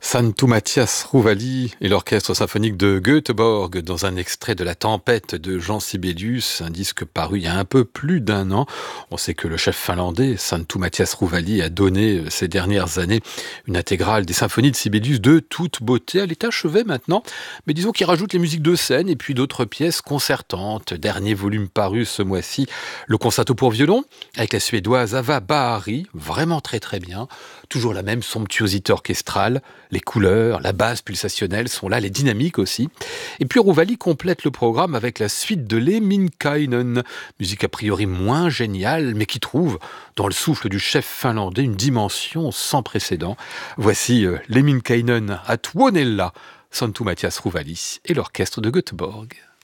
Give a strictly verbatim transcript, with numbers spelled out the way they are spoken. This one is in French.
Santu Mathias Rouvali et l'orchestre symphonique de Göteborg dans un extrait de La Tempête de Jean Sibelius, un disque paru il y a un peu plus d'un an. On sait que le chef finlandais Santu Mathias Rouvali a donné ces dernières années une intégrale des symphonies de Sibelius de toute beauté. Elle est achevée maintenant, mais disons qu'il rajoute les musiques de scène et puis d'autres pièces concertantes. Dernier volume paru ce mois-ci, le concerto pour violon avec la suédoise Ava Bahari, vraiment très très bien. Toujours la même somptuosité orchestrale. Les couleurs, la base pulsationnelle sont là, les dynamiques aussi. Et puis Rouvali complète le programme avec la suite de Lemminkäinen, musique a priori moins géniale, mais qui trouve dans le souffle du chef finlandais une dimension sans précédent. Voici euh, Lemminkäinen à Tuonela, Santu Mathias Rouvali et l'orchestre de Göteborg.